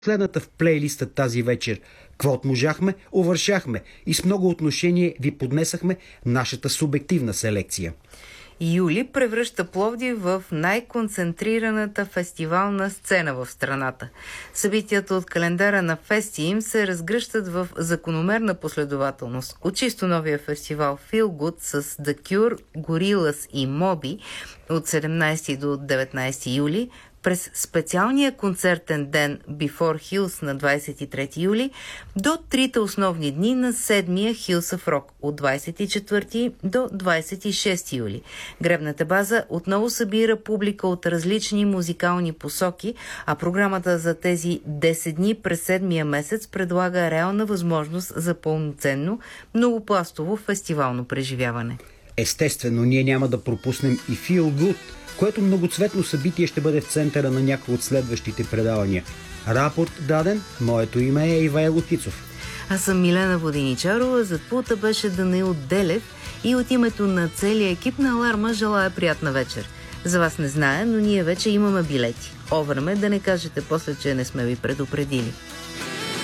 Следната в плейлиста тази вечер. Квот можахме, увършахме и с много отношение ви поднесахме нашата субективна селекция. Юли превръща Пловдив в най-концентрираната фестивална сцена в страната. Събитията от календара на Фестиим се разгръщат в закономерна последователност. От чисто новия фестивал Feel Good с The Cure, Gorillaz и Moby от 17 до 19 юли, през специалния концертен ден Before Hills на 23 юли до трите основни дни на седмия Хилсъв рок от 24 до 26 юли. Гребната база отново събира публика от различни музикални посоки, а програмата за тези 10 дни през седмия месец предлага реална възможност за пълноценно, многопластово фестивално преживяване. Естествено, ние няма да пропуснем и Feel Good, което многоцветно събитие ще бъде в центъра на някои от следващите предавания. Рапорт даден, моето име е Ивайло Тицов. Аз съм Милена Воденичарова, зад пулта беше Данаил Делев и от името на целия екип на Аларма желая приятна вечер. За вас не зная, но ние вече имаме билети. Овърме да не кажете после, че не сме ви предупредили.